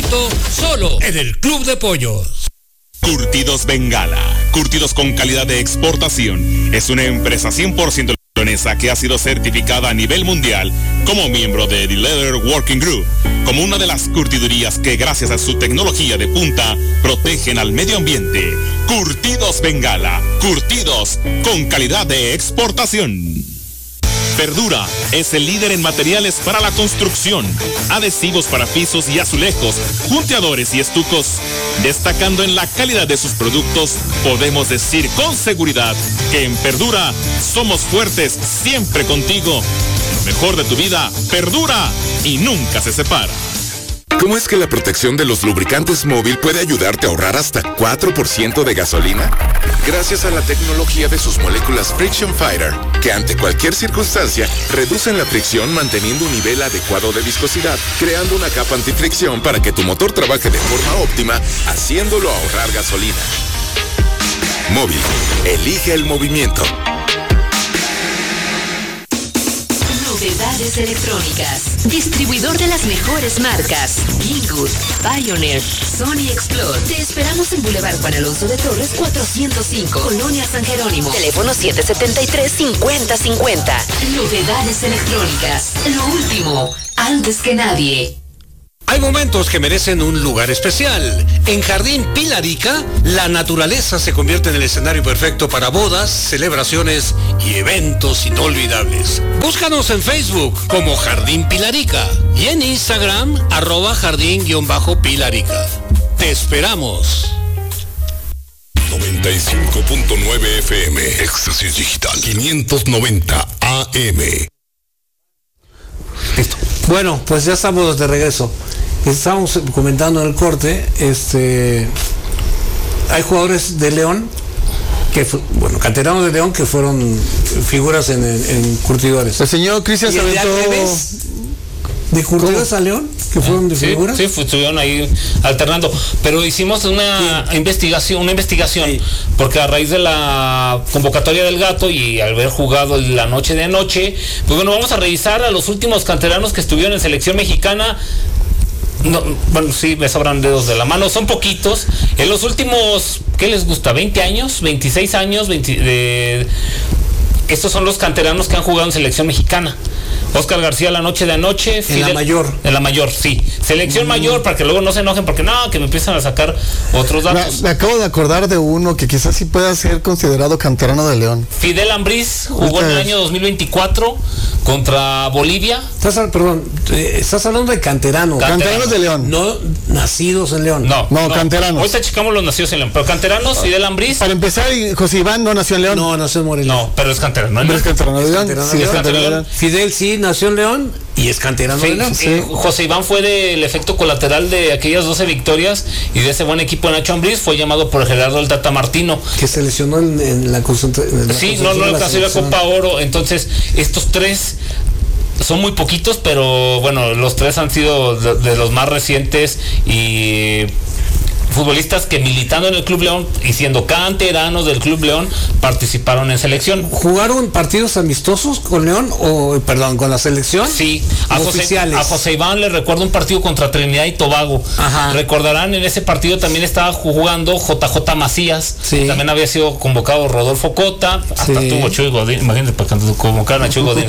favorito, solo en el Club de Pollos. Curtidos Bengala, curtidos con calidad de exportación. Es una empresa 100% leonesa que ha sido certificada a nivel mundial como miembro de The Leather Working Group, como una de las curtidurías que gracias a su tecnología de punta protegen al medio ambiente. Curtidos Bengala, curtidos con calidad de exportación. Verdura es el líder en materiales para la construcción, adhesivos para pisos y azulejos, junteadores y estucos. Destacando en la calidad de sus productos, podemos decir con seguridad que en Verdura somos fuertes siempre contigo. Lo mejor de tu vida perdura y nunca se separa. ¿Cómo es que la protección de los lubricantes móvil puede ayudarte a ahorrar hasta 4% de gasolina? Gracias a la tecnología de sus moléculas Friction Fighter, que ante cualquier circunstancia reducen la fricción manteniendo un nivel adecuado de viscosidad, creando una capa antifricción para que tu motor trabaje de forma óptima, haciéndolo ahorrar gasolina. Móvil, elige el movimiento. Novedades electrónicas. Distribuidor de las mejores marcas. Banggood, Pioneer, Sony Explore. Te esperamos en Boulevard Juan Alonso de Torres 405, Colonia San Jerónimo. Teléfono 773-5050. Novedades electrónicas. Lo último, antes que nadie. Hay momentos que merecen un lugar especial. En Jardín Pilarica, la naturaleza se convierte en el escenario perfecto para bodas, celebraciones y eventos inolvidables. Búscanos en Facebook como Jardín Pilarica y en Instagram @jardín_pilarica. Te esperamos. 95.9 FM, Éxtasis Digital, 590 AM. Listo. Bueno, pues ya estamos de regreso. Estábamos comentando en el corte, hay jugadores de León canteranos de León que fueron figuras en curtidores. El señor Cristian se aventó de curtidores a León, que fueron de figuras. Sí, estuvieron ahí alternando, pero hicimos una investigación, sí, porque a raíz de la convocatoria del Gato y al haber jugado la noche de anoche, pues bueno, vamos a revisar a los últimos canteranos que estuvieron en selección mexicana. No, bueno, sí, me sobran dedos de la mano, son poquitos. En los últimos, ¿qué les gusta? 20 años, 26 años, estos son los canteranos que han jugado en selección mexicana. Oscar García la noche de anoche. En la mayor. En la mayor, sí. Selección mayor, para que luego no se enojen, porque no, que me empiezan a sacar otros datos. Me acabo de acordar de uno que quizás sí pueda ser considerado canterano de León. Fidel Ambriz jugó en el año 2024 contra Bolivia. Estás hablando de canteranos. Canteranos de León. No nacidos en León. No, canteranos. Ahorita checamos los nacidos en León, pero canteranos, Fidel Ambriz. Para empezar, José Iván no nació en León. No, nació en Morelia. No, pero es canterano. ¿No es canterano de León? Sí, es canterano de León. Fidel sí nació en León y es canterano de León. Sí. José Iván fue del efecto colateral de aquellas 12 victorias y de ese buen equipo Nacho Ambriz. Fue llamado por Gerardo el Tata Martino, que se lesionó en la concentración. Sí, no alcanzó la Copa Oro. Entonces estos tres son muy poquitos, pero bueno, los tres han sido de los más recientes y futbolistas que militando en el Club León y siendo canteranos del Club León participaron en selección. ¿Jugaron partidos amistosos con León con la selección? Sí, a José Iván le recuerdo un partido contra Trinidad y Tobago. Ajá. Recordarán, en ese partido también estaba jugando JJ Macías, sí. También había sido convocado Rodolfo Cota, hasta tuvo Chuy Godín, imagínate, para que convocaran a Chuy Godín.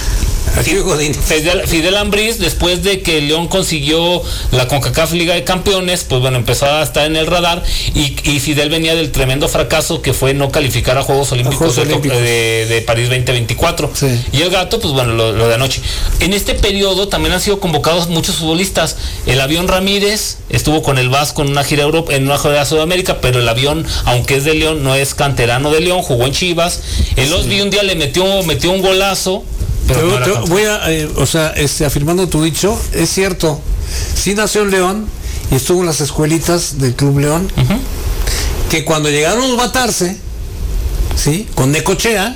Fidel Ambriz, después de que León consiguió la CONCACAF Liga de Campeones, pues bueno, empezó a estar en el radar y Fidel venía del tremendo fracaso que fue no calificar a Juegos Olímpicos de París 2024. Sí. Y el Gato, pues bueno, lo de anoche. En este periodo también han sido convocados muchos futbolistas. El Avión Ramírez estuvo con el Vasco en una gira en una gira de Sudamérica, pero el Avión, aunque es de León, no es canterano de León, jugó en Chivas. El Osby un día le metió un golazo. Pero voy a, afirmando tu dicho, es cierto, sí nació en León y estuvo en las escuelitas del Club León, que cuando llegaron los Batarse, ¿sí? Con Necochea,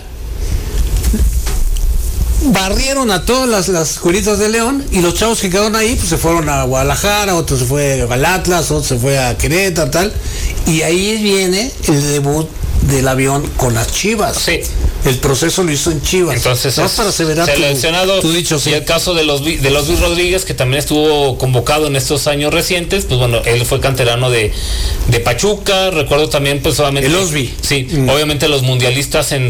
barrieron a todas las escuelitas de León y los chavos que quedaron ahí pues se fueron a Guadalajara, otro se fue al Atlas, otro se fue a Querétaro, tal, y ahí viene el debut del Avión con las Chivas. Sí. el proceso lo hizo en Chivas. Entonces no, para aseverar seleccionado. Tu dicho, sí. Y el caso de los Luis Rodríguez, que también estuvo convocado en estos años recientes, pues bueno, él fue canterano de Pachuca. Recuerdo también, pues obviamente. El Osby. Sí, obviamente los mundialistas en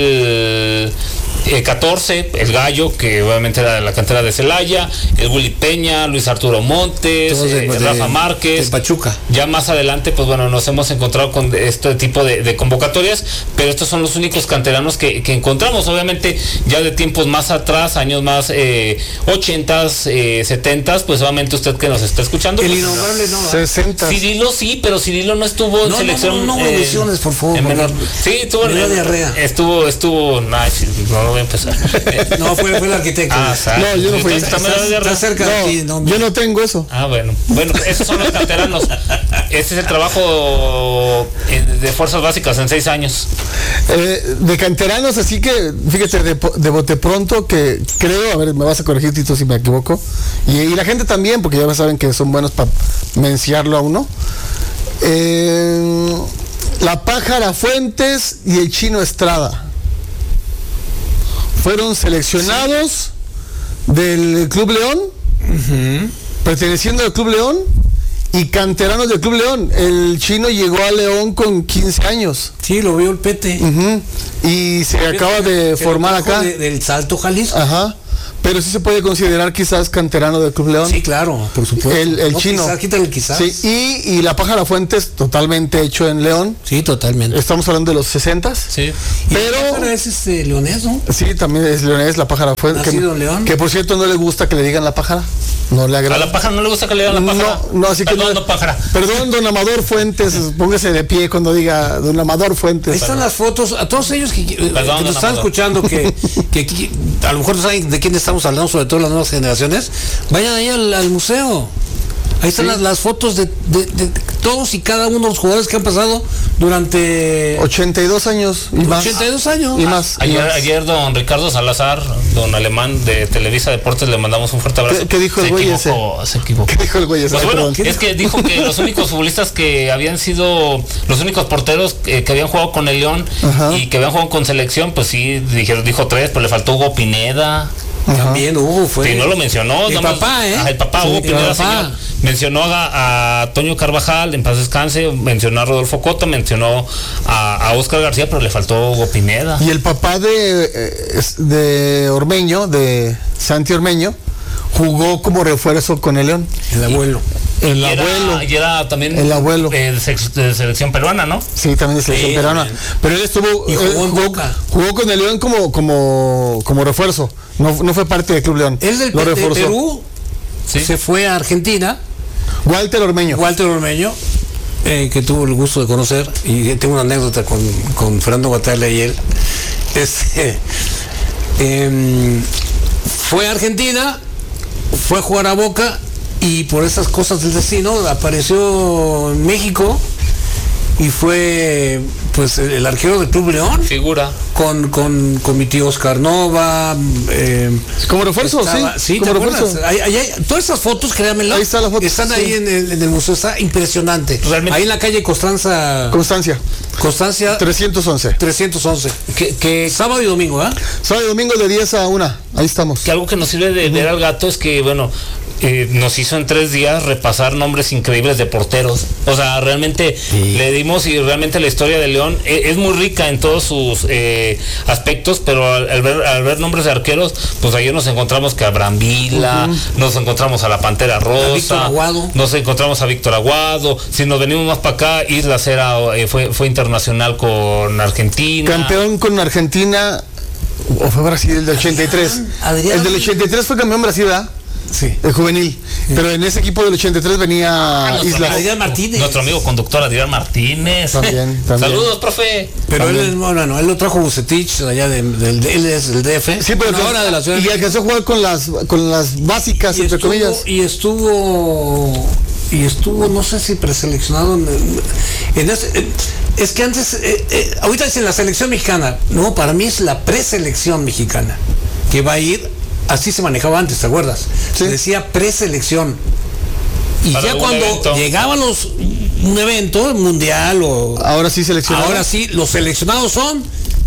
2014, el Gallo, que obviamente era de la cantera de Celaya, el Willy Peña, Luis Arturo Montes, Rafa Márquez. De Pachuca. Ya más adelante, pues bueno, nos hemos encontrado con este tipo de convocatorias, pero estos son los únicos canteranos que encontramos. Obviamente, ya de tiempos más atrás, años más 80s, 70s, pues obviamente usted que nos está escuchando. El pues, innombrable no. 60. Cirilo sí, pero Cirilo no estuvo en selección. No menciones, por favor. Sí, estuvo en diarrea. Estuvo, no voy a empezar. No, fue el arquitecto. No, yo no fui. Está cerca de ti. No, yo no tengo eso. Bueno, esos son los canteranos. Ese es el trabajo de fuerzas básicas en 6 años. De canteranos, así que, fíjate, de bote pronto, que creo, a ver, me vas a corregir, Tito, si me equivoco, y la gente también, porque ya saben que son buenos para menciarlo a uno. La Pájara Fuentes y el Chino Estrada fueron seleccionados del Club León, perteneciendo al Club León, y canteranos del Club León. El Chino llegó a León con 15 años. Sí, lo vio el Pete. Y se acaba de formar acá. Del Salto, Jalisco. Ajá. Pero sí se puede considerar quizás canterano del Club León. Sí, claro, por supuesto. El Chino. Quítale quizás. Sí, y la Pájara Fuentes, totalmente hecho en León. Sí, totalmente. Estamos hablando de los 60s. Sí. Pero la Pájara es leonés, ¿no? Sí, también es leonés, la Pájara Fuentes. Nacido en León. Que por cierto no le gusta que le digan la Pájara. No le agrada. ¿A la Pájara no le gusta que le digan la Pájara? No, así que no, Pájara. Perdón, don Amador Fuentes, póngase de pie cuando diga don Amador Fuentes. Ahí están las fotos, a todos ellos que nos están escuchando, que a lo mejor no saben de quién estamos hablando, sobre todo las nuevas generaciones, vayan ahí al museo. Ahí están las fotos de todos y cada uno de los jugadores que han pasado durante 82 años y más. 82 años. Y más. Ayer don Ricardo Salazar, don Alemán de Televisa Deportes, le mandamos un fuerte abrazo. ¿Qué dijo el güey ese? Se equivocó. ¿Qué dijo el güey ese? Pues bueno, es que dijo que los únicos futbolistas que habían sido, los únicos porteros que habían jugado con el León y que habían jugado con selección, pues sí, dijo 3, pero le faltó Hugo Pineda. También Hugo fue. Sí, no lo mencionó. El papá, el papá, Hugo Pineda, señor. Mencionó a Toño Carvajal, en paz descanse, mencionó a Rodolfo Cota, mencionó a Óscar García, pero le faltó Hugo Pineda. Y el papá de Ormeño, de Santi Ormeño, jugó como refuerzo con el León. El abuelo. Y era también el abuelo de selección peruana, ¿no? Sí, también de selección peruana. Pero él estuvo y jugó con el León como refuerzo. No fue parte del Club León. Él de Perú se fue a Argentina. Walter Ormeño, que tuvo el gusto de conocer, y tengo una anécdota con Fernando Guatalla y él. Fue a Argentina, fue a jugar a Boca, y por esas cosas del destino apareció en México y fue pues el arquero del Club León. Figura. Con mi tío Oscar Nova. Como refuerzo, sí. Como refuerzo. Todas esas fotos, créanmelo, ahí está la foto, están ahí en el museo, está impresionante. Realmente. Ahí en la calle Constancia 311. Que sábado y domingo, Sábado y domingo de 10 a 1. Ahí estamos. Que algo que nos sirve de ver al gato es que, bueno, nos hizo en 3 días repasar nombres increíbles de porteros. O sea, realmente le dimos, y realmente la historia de León es muy rica en todos sus aspectos, pero al ver nombres de arqueros, pues ayer nos encontramos que a Abraham Vila, nos encontramos a la Pantera Rosa, nos encontramos a Víctor Aguado. Si nos venimos más para acá, Islas fue internacional con Argentina. Campeón con Argentina, o fue Brasil, el del 83. El del 83 fue campeón Brasil, ¿verdad? Sí. El juvenil. Pero en ese equipo del 83 venía Islas. Adrián Martínez. Nuestro amigo conductor Adrián Martínez. También. Saludos, profe. Pero él lo trajo Bucetich allá él es el DF. Sí, pero ahora de la ciudad. Y alcanzó a jugar con las básicas, entre comillas. Y estuvo, no sé si preseleccionado es que antes, ahorita es en la selección mexicana. No, para mí es la preselección mexicana, que va a ir. Así se manejaba antes, ¿te acuerdas? Sí. Decía preselección. Y para ya cuando llegaban un evento mundial o... Ahora sí seleccionados. Ahora sí, los seleccionados son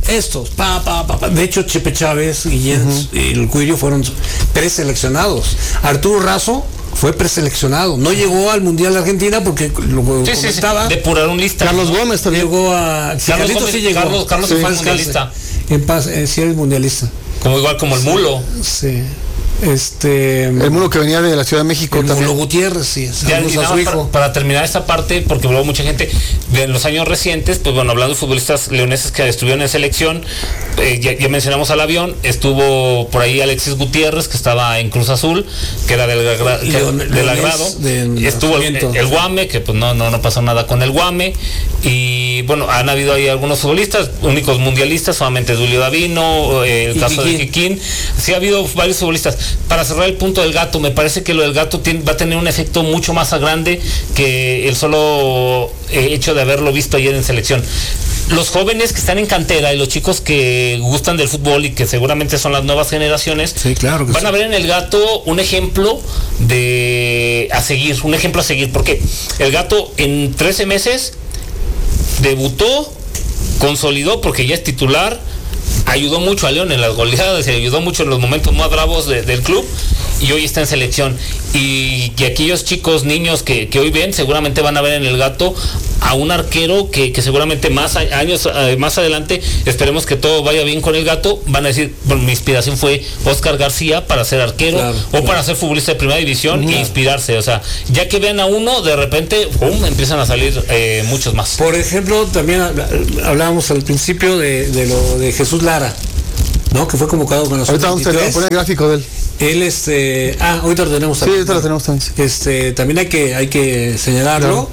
estos, De hecho, Chepe Chávez y el Cuirio fueron preseleccionados. Arturo Razo fue preseleccionado. No llegó al Mundial de Argentina porque lo comentaba. Depuraron lista. Carlos Gómez también. Llegó a... Carlos Gómez, sí llegó. Carlos sí, fue mundialista. En paz, sí eres mundialista. Igual como el Mulo. Sí. El Mulo que venía de la Ciudad de México el también. Mulo Gutiérrez, sí. Para terminar esta parte, porque luego mucha gente en los años recientes, pues bueno, hablando de futbolistas leoneses que estuvieron en selección, ya mencionamos al Avión, estuvo por ahí Alexis Gutiérrez, que estaba en Cruz Azul, que era del agrado, estuvo el Guame, que pues no pasó nada con el Guame, y bueno, han habido ahí algunos futbolistas, únicos mundialistas, solamente Julio Davino, el caso de Jiquín, sí ha habido varios futbolistas. Para cerrar el punto del Gato, me parece que lo del Gato va a tener un efecto mucho más grande que el solo hecho de haberlo visto ayer en selección. Los jóvenes que están en cantera y los chicos que gustan del fútbol y que seguramente son las nuevas generaciones, sí, claro que van a ver en el Gato un ejemplo a seguir, porque el Gato en 13 meses debutó, consolidó porque ya es titular, ayudó mucho a León en las goleadas y ayudó mucho en los momentos más bravos del club, y hoy está en selección. Y aquellos chicos, niños que hoy ven, seguramente van a ver en el Gato a un arquero que seguramente años más adelante, esperemos que todo vaya bien con el Gato, van a decir, bueno, mi inspiración fue Oscar García para ser arquero, para ser futbolista de primera división e inspirarse. O sea, ya que vean a uno, de repente empiezan a salir muchos más. Por ejemplo, también hablábamos al principio de lo de Jesús Lara, ¿no? Que fue convocado con los ahorita vamos a poner el gráfico de él. Él ahorita lo tenemos también. Sí, ahorita lo tenemos también. También hay que señalarlo.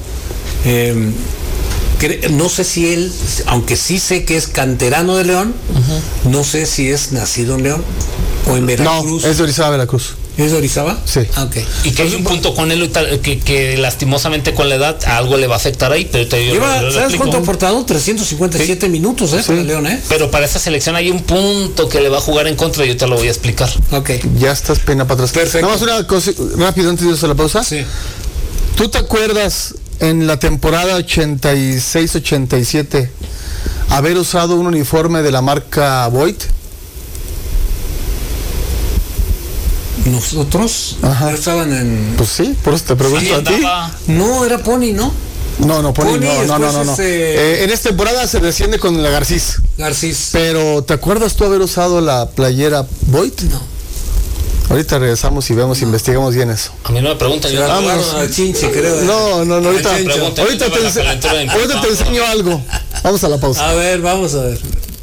No sé si él, aunque sí sé que es canterano de León, no sé si es nacido en León o en Veracruz. No, es de Orizaba, Veracruz. ¿Es de Orizaba? Sí. Okay. Y que hay un punto con él que lastimosamente con la edad algo le va a afectar ahí, pero ¿sabes cuánto ha aportado? 357 minutos, para León, Pero para esa selección hay un punto que le va a jugar en contra y yo te lo voy a explicar. Okay. Ya estás pena para atrás. Perfecto. Nada más una cosa rápido antes de irnos a la pausa. Sí. ¿Tú te acuerdas en la temporada 86-87 haber usado un uniforme de la marca Voigt? ¿Nosotros? Ajá. Estaban en... Pues sí, por eso te pregunto a ti. No, era Pony, ¿no? No, Pony, no. En esta temporada se desciende con la Garcís. Pero, ¿te acuerdas tú haber usado la playera Voigt? No. Ahorita regresamos y vemos, investigamos bien eso. A mí no me preguntan. Vamos. Al Chinche, creo. No, ahorita te enseño algo. Vamos a la pausa. A ver, vamos a ver.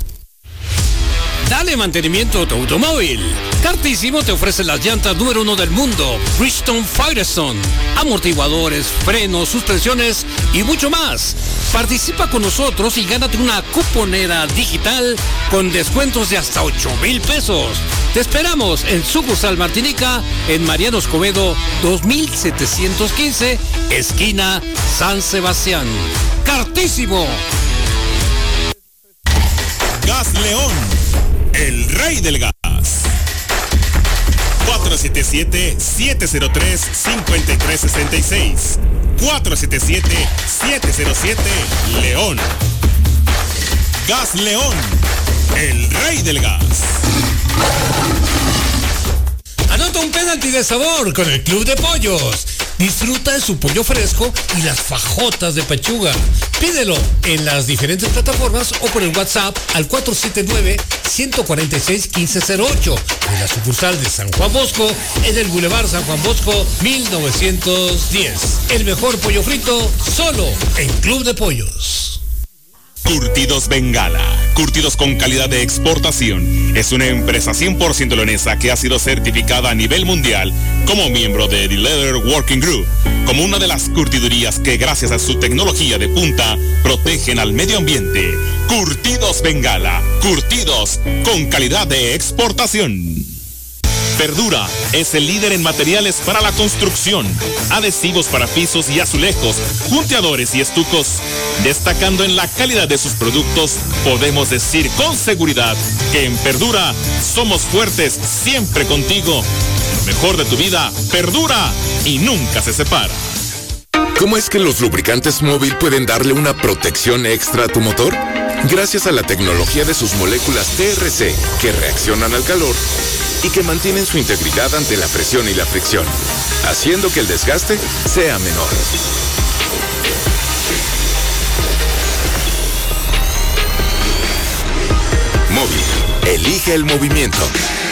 Dale mantenimiento a tu automóvil. Cartísimo te ofrece las llantas número 1 del mundo, Bridgestone Firestone, amortiguadores, frenos, suspensiones y mucho más. Participa con nosotros y gánate una cuponera digital con descuentos de hasta 8,000 pesos. Te esperamos en Sucursal Martinica, en Mariano Escobedo 2715, esquina San Sebastián. ¡Cartísimo! Gas León, el rey del gas. 477-703-5366. 477-707 León. Gas León, el rey del gas. Anota un penalti de sabor con el Club de Pollos. Disfruta de su pollo fresco y las fajotas de pechuga. Pídelo en las diferentes plataformas o por el WhatsApp al 479-146-1508 de la sucursal de San Juan Bosco en el Boulevard San Juan Bosco 1910. El mejor pollo frito solo en Club de Pollos. Curtidos Bengala, curtidos con calidad de exportación. Es una empresa 100% leonesa que ha sido certificada a nivel mundial como miembro de The Leather Working Group, como una de las curtidurías que gracias a su tecnología de punta protegen al medio ambiente. Curtidos Bengala, curtidos con calidad de exportación. Verdura es el líder en materiales para la construcción, adhesivos para pisos y azulejos, junteadores y estucos. Destacando en la calidad de sus productos, podemos decir con seguridad que en Verdura somos fuertes siempre contigo. Lo mejor de tu vida perdura y nunca se separa. ¿Cómo es que los lubricantes Móvil pueden darle una protección extra a tu motor? gracias a la tecnología de sus moléculas TRC, que reaccionan al calor y que mantienen su integridad ante la presión y la fricción, haciendo que el desgaste sea menor. Móvil, elige el movimiento.